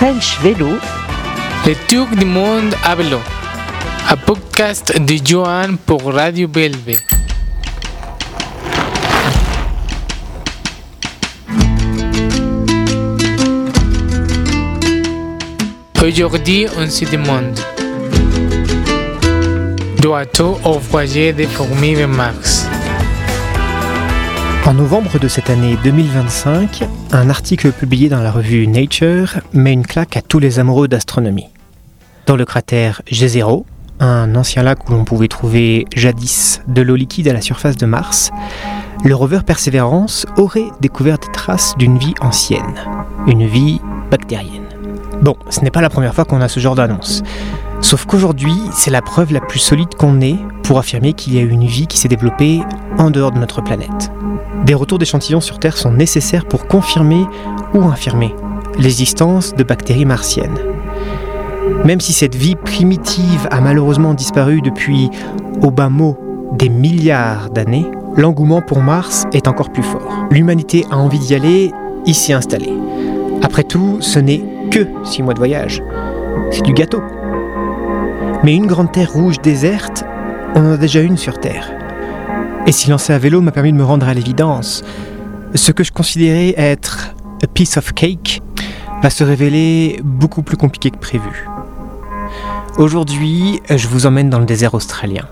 French Vélo, Le tour du monde à vélo. Un podcast de Johan pour Radio BLV. Aujourd'hui, on se demande: doit-on envoyer des fourmis vers Mars? En novembre de cette année 2025, un article publié dans la revue Nature met une claque à tous les amoureux d'astronomie. Dans le cratère Jezero, un ancien lac où l'on pouvait trouver jadis de l'eau liquide à la surface de Mars, le rover Perseverance aurait découvert des traces d'une vie ancienne, une vie bactérienne. Bon, ce n'est pas la première fois qu'on a ce genre d'annonce. Sauf qu'aujourd'hui, c'est la preuve la plus solide qu'on ait pour affirmer qu'il y a eu une vie qui s'est développée en dehors de notre planète. Des retours d'échantillons sur Terre sont nécessaires pour confirmer ou infirmer l'existence de bactéries martiennes. Même si cette vie primitive a malheureusement disparu depuis, au bas mot, des milliards d'années, l'engouement pour Mars est encore plus fort. L'humanité a envie d'y aller, y s'y installer. Après tout, ce n'est que 6 mois de voyage. C'est du gâteau. Mais une grande terre rouge déserte, on en a déjà une sur Terre. Et s'y lancer à vélo m'a permis de me rendre à l'évidence. Ce que je considérais être a piece of cake va se révéler beaucoup plus compliqué que prévu. Aujourd'hui, je vous emmène dans le désert australien.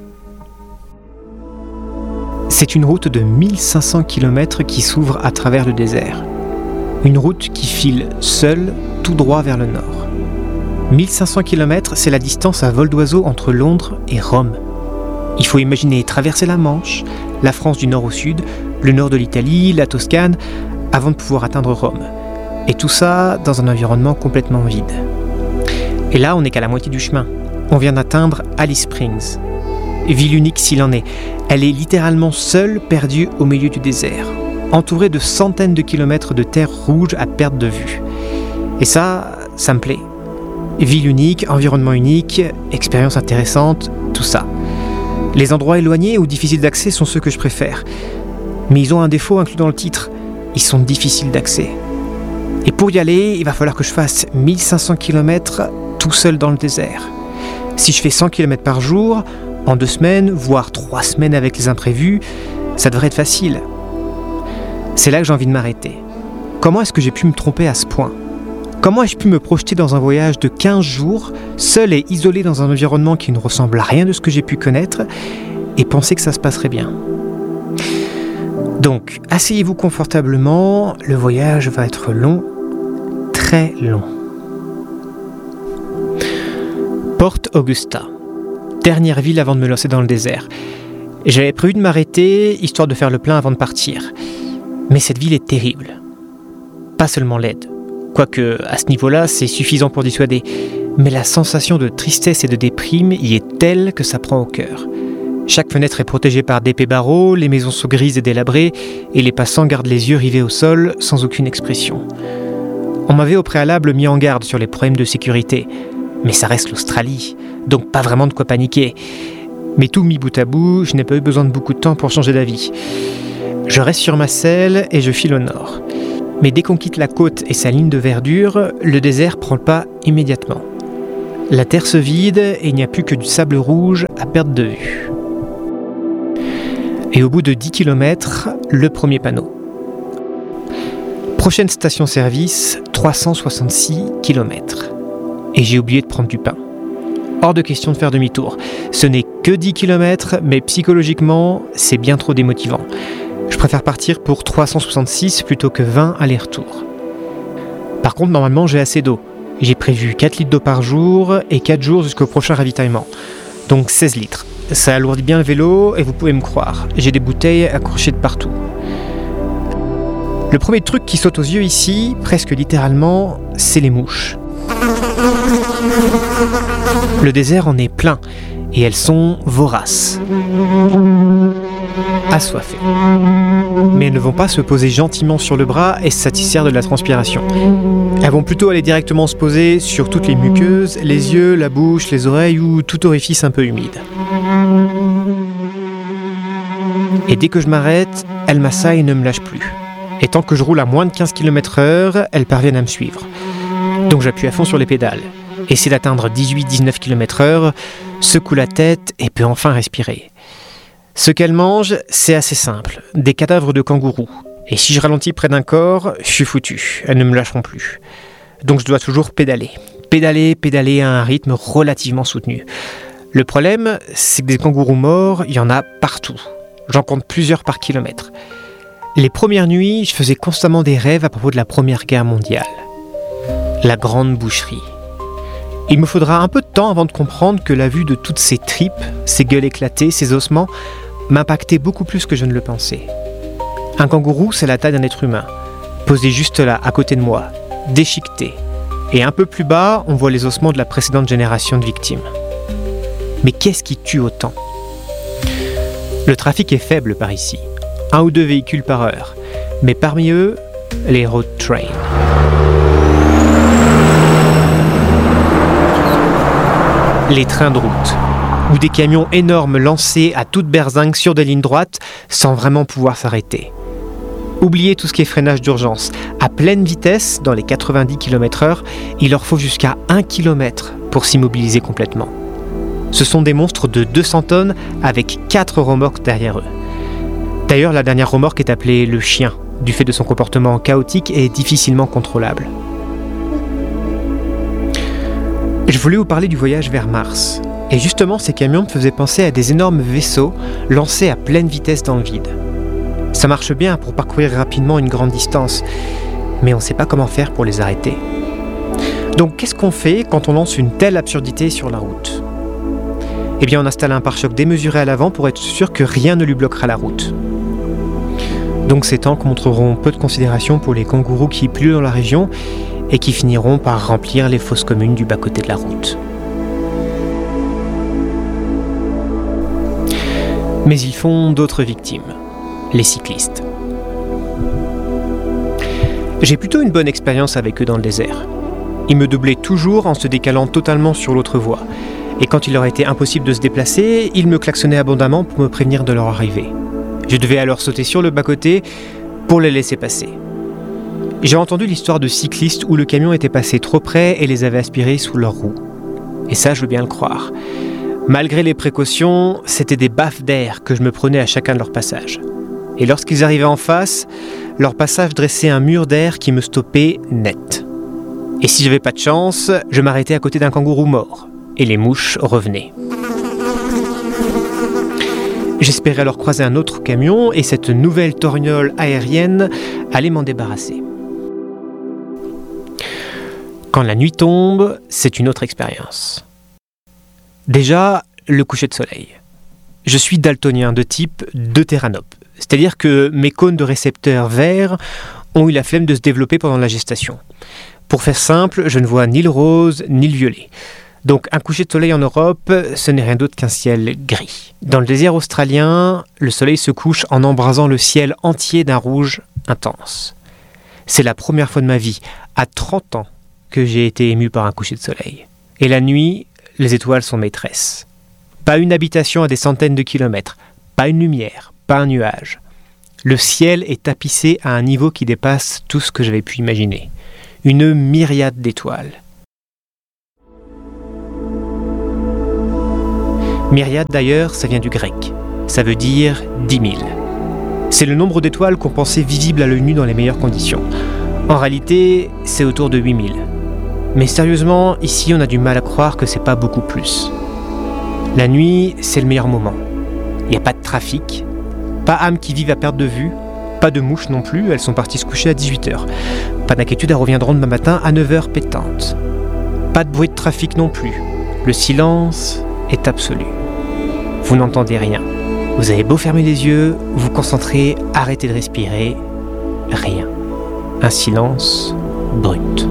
C'est une route de 1500 km qui s'ouvre à travers le désert. Une route qui file seule tout droit vers le nord. 1500 km, c'est la distance à vol d'oiseau entre Londres et Rome. Il faut imaginer traverser la Manche, la France du nord au sud, le nord de l'Italie, la Toscane, avant de pouvoir atteindre Rome. Et tout ça dans un environnement complètement vide. Et là, on n'est qu'à la moitié du chemin. On vient d'atteindre Alice Springs. Ville unique s'il en est. Elle est littéralement seule, perdue au milieu du désert, entourée de centaines de kilomètres de terre rouge à perte de vue. Et ça me plaît. Ville unique, environnement unique, expérience intéressante, tout ça. Les endroits éloignés ou difficiles d'accès sont ceux que je préfère. Mais ils ont un défaut inclus dans le titre. Ils sont difficiles d'accès. Et pour y aller, il va falloir que je fasse 1500 km tout seul dans le désert. Si je fais 100 km par jour, en 2 semaines, voire 3 semaines avec les imprévus, ça devrait être facile. C'est là que j'ai envie de m'arrêter. Comment est-ce que j'ai pu me tromper à ce point ? Comment ai-je pu me projeter dans un voyage de 15 jours, seul et isolé dans un environnement qui ne ressemble à rien de ce que j'ai pu connaître, et penser que ça se passerait bien ? Donc, asseyez-vous confortablement, le voyage va être long, très long. Port Augusta, dernière ville avant de me lancer dans le désert. J'avais prévu de m'arrêter, histoire de faire le plein avant de partir. Mais cette ville est terrible. Pas seulement laide. Quoique, à ce niveau-là, c'est suffisant pour dissuader. Mais la sensation de tristesse et de déprime y est telle que ça prend au cœur. Chaque fenêtre est protégée par d'épais barreaux, les maisons sont grises et délabrées, et les passants gardent les yeux rivés au sol, sans aucune expression. On m'avait au préalable mis en garde sur les problèmes de sécurité. Mais ça reste l'Australie, donc pas vraiment de quoi paniquer. Mais tout mis bout à bout, je n'ai pas eu besoin de beaucoup de temps pour changer d'avis. Je reste sur ma selle et je file au nord. Mais dès qu'on quitte la côte et sa ligne de verdure, le désert prend le pas immédiatement. La terre se vide et il n'y a plus que du sable rouge à perte de vue. Et au bout de 10 km, le premier panneau. Prochaine station-service, 366 km. Et j'ai oublié de prendre du pain. Hors de question de faire demi-tour. Ce n'est que 10 km, mais psychologiquement, c'est bien trop démotivant. Je préfère partir pour 366 plutôt que 20 allers-retours. Par contre, normalement, j'ai assez d'eau. J'ai prévu 4 litres d'eau par jour et 4 jours jusqu'au prochain ravitaillement. Donc 16 litres. Ça alourdit bien le vélo et vous pouvez me croire, j'ai des bouteilles accrochées de partout. Le premier truc qui saute aux yeux ici, presque littéralement, c'est les mouches. Le désert en est plein et elles sont voraces. Assoiffées. Mais elles ne vont pas se poser gentiment sur le bras et se satisfaire de la transpiration. Elles vont plutôt aller directement se poser sur toutes les muqueuses, les yeux, la bouche, les oreilles ou tout orifice un peu humide. Et dès que je m'arrête, elles m'assaillent et ne me lâchent plus. Et tant que je roule à moins de 15 km/h, elles parviennent à me suivre. Donc j'appuie à fond sur les pédales, essaie d'atteindre 18-19 km/h, secoue la tête et peut enfin respirer. Ce qu'elle mange, c'est assez simple, des cadavres de kangourous. Et si je ralentis près d'un corps, je suis foutu, elles ne me lâcheront plus. Donc je dois toujours pédaler à un rythme relativement soutenu. Le problème, c'est que des kangourous morts, il y en a partout. J'en compte plusieurs par kilomètre. Les premières nuits, je faisais constamment des rêves à propos de la Première Guerre mondiale. La grande boucherie. Il me faudra un peu de temps avant de comprendre que la vue de toutes ces tripes, ces gueules éclatées, ces ossements, m'impactait beaucoup plus que je ne le pensais. Un kangourou, c'est la taille d'un être humain, posé juste là, à côté de moi, déchiqueté. Et un peu plus bas, on voit les ossements de la précédente génération de victimes. Mais qu'est-ce qui tue autant ? Le trafic est faible par ici, 1 ou 2 véhicules par heure, mais parmi eux, les road trains. Les trains de route, ou des camions énormes lancés à toute berzingue sur des lignes droites sans vraiment pouvoir s'arrêter. Oubliez tout ce qui est freinage d'urgence. À pleine vitesse, dans les 90 km/h, il leur faut jusqu'à 1 km pour s'immobiliser complètement. Ce sont des monstres de 200 tonnes avec 4 remorques derrière eux. D'ailleurs, la dernière remorque est appelée le chien, du fait de son comportement chaotique et difficilement contrôlable. Je voulais vous parler du voyage vers Mars. Et justement, ces camions me faisaient penser à des énormes vaisseaux lancés à pleine vitesse dans le vide. Ça marche bien pour parcourir rapidement une grande distance, mais on ne sait pas comment faire pour les arrêter. Donc qu'est-ce qu'on fait quand on lance une telle absurdité sur la route ? Eh bien, on installe un pare-choc démesuré à l'avant pour être sûr que rien ne lui bloquera la route. Donc ces tanks montreront peu de considération pour les kangourous qui pullulent dans la région et qui finiront par remplir les fosses communes du bas-côté de la route. Mais ils font d'autres victimes, les cyclistes. J'ai plutôt une bonne expérience avec eux dans le désert. Ils me doublaient toujours en se décalant totalement sur l'autre voie. Et quand il leur était impossible de se déplacer, ils me klaxonnaient abondamment pour me prévenir de leur arrivée. Je devais alors sauter sur le bas-côté pour les laisser passer. J'ai entendu l'histoire de cyclistes où le camion était passé trop près et les avait aspirés sous leurs roues. Et ça, je veux bien le croire. Malgré les précautions, c'était des baffes d'air que je me prenais à chacun de leurs passages. Et lorsqu'ils arrivaient en face, leur passage dressait un mur d'air qui me stoppait net. Et si j'avais pas de chance, je m'arrêtais à côté d'un kangourou mort. Et les mouches revenaient. J'espérais alors croiser un autre camion et cette nouvelle torgnole aérienne allait m'en débarrasser. Quand la nuit tombe, c'est une autre expérience. Déjà, le coucher de soleil. Je suis daltonien de type deutéranope, c'est-à-dire que mes cônes de récepteurs verts ont eu la flemme de se développer pendant la gestation. Pour faire simple, je ne vois ni le rose ni le violet. Donc un coucher de soleil en Europe, ce n'est rien d'autre qu'un ciel gris. Dans le désert australien, le soleil se couche en embrasant le ciel entier d'un rouge intense. C'est la première fois de ma vie, à 30 ans, que j'ai été ému par un coucher de soleil. Et la nuit, les étoiles sont maîtresses. Pas une habitation à des centaines de kilomètres, pas une lumière, pas un nuage. Le ciel est tapissé à un niveau qui dépasse tout ce que j'avais pu imaginer. Une myriade d'étoiles. Myriade d'ailleurs, ça vient du grec. Ça veut dire 10 000. C'est le nombre d'étoiles qu'on pensait visibles à l'œil nu dans les meilleures conditions. En réalité, c'est autour de 8 000. Mais sérieusement, ici on a du mal à croire que c'est pas beaucoup plus. La nuit, c'est le meilleur moment. Il n'y a pas de trafic, pas âmes qui vivent à perte de vue, pas de mouches non plus, elles sont parties se coucher à 18h. Pas d'inquiétude, elles reviendront demain matin à 9h pétantes. Pas de bruit de trafic non plus. Le silence est absolu. Vous n'entendez rien. Vous avez beau fermer les yeux, vous concentrez, arrêtez de respirer, rien. Un silence brut.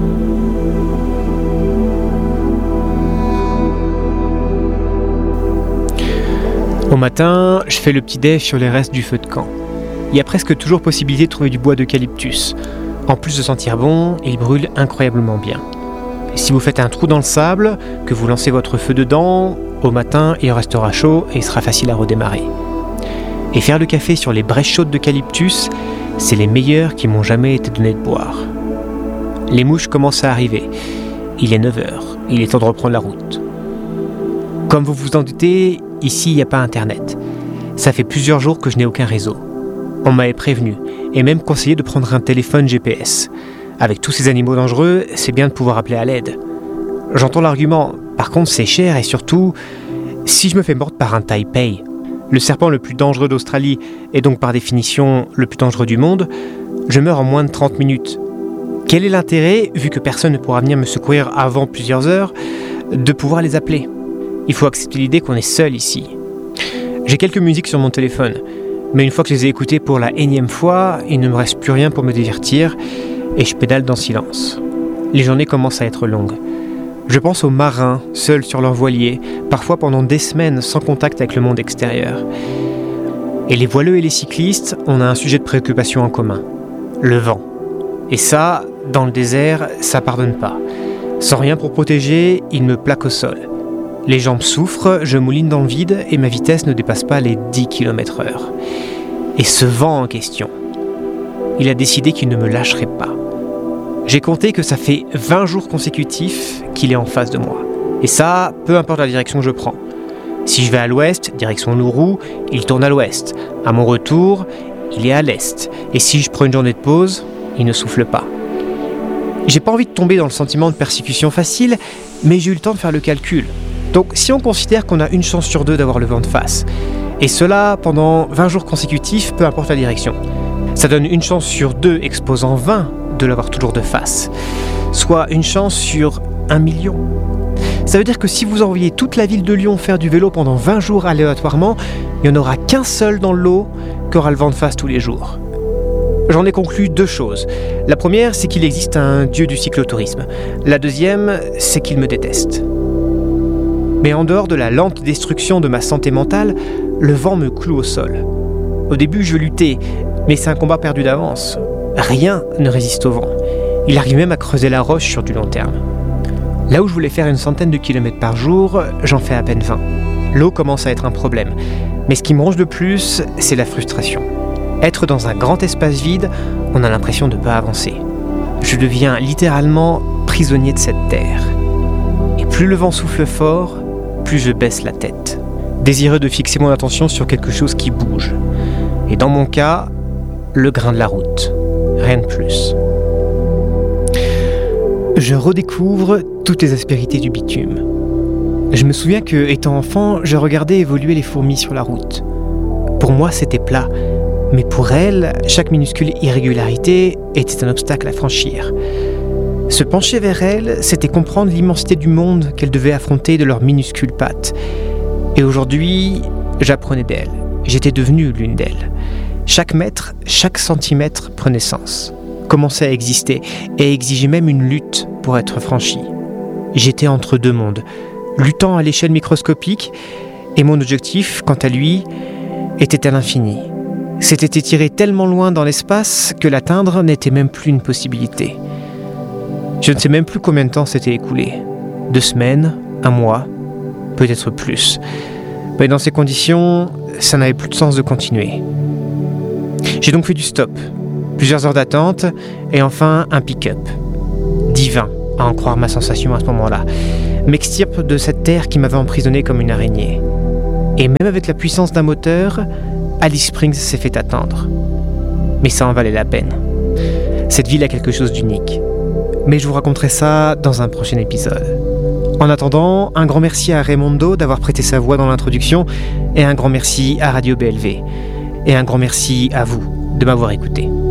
Au matin, je fais le petit déj sur les restes du feu de camp. Il y a presque toujours possibilité de trouver du bois d'eucalyptus. En plus de sentir bon, il brûle incroyablement bien. Et si vous faites un trou dans le sable, que vous lancez votre feu dedans, au matin, il restera chaud et il sera facile à redémarrer. Et faire le café sur les braises chaudes d'eucalyptus, c'est les meilleurs qui m'ont jamais été donnés de boire. Les mouches commencent à arriver. Il est 9h, il est temps de reprendre la route. Comme vous vous en doutez, ici il n'y a pas internet. Ça fait plusieurs jours que je n'ai aucun réseau. On m'avait prévenu et même conseillé de prendre un téléphone GPS. Avec tous ces animaux dangereux, c'est bien de pouvoir appeler à l'aide. J'entends l'argument, par contre c'est cher et surtout, si je me fais mordre par un taipei, le serpent le plus dangereux d'Australie et donc par définition le plus dangereux du monde, je meurs en moins de 30 minutes. Quel est l'intérêt, vu que personne ne pourra venir me secourir avant plusieurs heures, de pouvoir les appeler ? Il faut accepter l'idée qu'on est seul ici. J'ai quelques musiques sur mon téléphone, mais une fois que je les ai écoutées pour la énième fois, il ne me reste plus rien pour me divertir et je pédale dans le silence. Les journées commencent à être longues. Je pense aux marins, seuls sur leur voilier, parfois pendant des semaines sans contact avec le monde extérieur. Et les voileux et les cyclistes, on a un sujet de préoccupation en commun, le vent. Et ça, dans le désert, ça pardonne pas. Sans rien pour protéger, il me plaque au sol. Les jambes souffrent, je mouline dans le vide et ma vitesse ne dépasse pas les 10 km/h. Et ce vent en question, il a décidé qu'il ne me lâcherait pas. J'ai compté que ça fait 20 jours consécutifs qu'il est en face de moi. Et ça, peu importe la direction que je prends. Si je vais à l'ouest, direction Nauru, il tourne à l'ouest. À mon retour, il est à l'est. Et si je prends une journée de pause, il ne souffle pas. J'ai pas envie de tomber dans le sentiment de persécution facile, mais j'ai eu le temps de faire le calcul. Donc si on considère qu'on a une chance sur 2 d'avoir le vent de face, et cela pendant 20 jours consécutifs, peu importe la direction, ça donne une chance sur 2 exposant 20 de l'avoir toujours de face, soit une chance sur 1 million. Ça veut dire que si vous envoyez toute la ville de Lyon faire du vélo pendant 20 jours aléatoirement, il n'y en aura qu'un seul dans le lot qui aura le vent de face tous les jours. J'en ai conclu 2 choses. La première, c'est qu'il existe un dieu du cyclotourisme. La deuxième, c'est qu'il me déteste. Mais en dehors de la lente destruction de ma santé mentale, le vent me cloue au sol. Au début, je luttais, mais c'est un combat perdu d'avance. Rien ne résiste au vent. Il arrive même à creuser la roche sur du long terme. Là où je voulais faire une centaine de kilomètres par jour, j'en fais à peine 20. L'eau commence à être un problème. Mais ce qui me ronge le plus, c'est la frustration. Être dans un grand espace vide, on a l'impression de ne pas avancer. Je deviens littéralement prisonnier de cette terre. Et plus le vent souffle fort, plus je baisse la tête, désireux de fixer mon attention sur quelque chose qui bouge. Et dans mon cas, le grain de la route. Rien de plus. Je redécouvre toutes les aspérités du bitume. Je me souviens que, étant enfant, je regardais évoluer les fourmis sur la route. Pour moi, c'était plat, mais pour elles, chaque minuscule irrégularité était un obstacle à franchir. Se pencher vers elles, c'était comprendre l'immensité du monde qu'elles devaient affronter de leurs minuscules pattes. Et aujourd'hui, j'apprenais d'elles. J'étais devenu l'une d'elles. Chaque mètre, chaque centimètre prenait sens, commençait à exister et exigeait même une lutte pour être franchi. J'étais entre 2 mondes, luttant à l'échelle microscopique, et mon objectif, quant à lui, était à l'infini. C'était étiré tellement loin dans l'espace que l'atteindre n'était même plus une possibilité. Je ne sais même plus combien de temps s'était écoulé. 2 semaines, 1 mois, peut-être plus. Mais dans ces conditions, ça n'avait plus de sens de continuer. J'ai donc fait du stop, plusieurs heures d'attente, et enfin un pick-up. Divin, à en croire ma sensation à ce moment-là, m'extirpe de cette terre qui m'avait emprisonné comme une araignée. Et même avec la puissance d'un moteur, Alice Springs s'est fait attendre. Mais ça en valait la peine. Cette ville a quelque chose d'unique. Mais je vous raconterai ça dans un prochain épisode. En attendant, un grand merci à Raymondo d'avoir prêté sa voix dans l'introduction, et un grand merci à Radio BLV. Et un grand merci à vous de m'avoir écouté.